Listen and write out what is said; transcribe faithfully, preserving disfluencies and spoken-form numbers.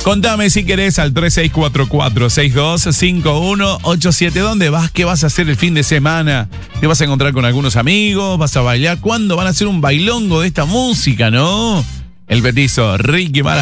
Contame si querés al tres seis cuatro cuatro, seis dos cinco uno ocho siete. ¿Dónde vas? ¿Qué vas a hacer el fin de semana? ¿Te vas a encontrar con algunos amigos? ¿Vas a bailar? ¿Cuándo van a hacer un bailongo de esta música, no? El petizo, Ricky Martin.